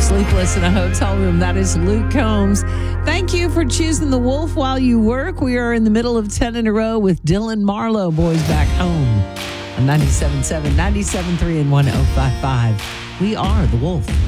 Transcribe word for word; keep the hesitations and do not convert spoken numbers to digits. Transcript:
Sleepless in a Hotel Room. That is Luke Combs. Thank you for choosing the Wolf while you work. We are in the middle of ten in a row with Dylan Marlowe, Boys Back Home, on ninety-seven point seven, ninety-seven point three, and one oh five point five. We are the Wolf.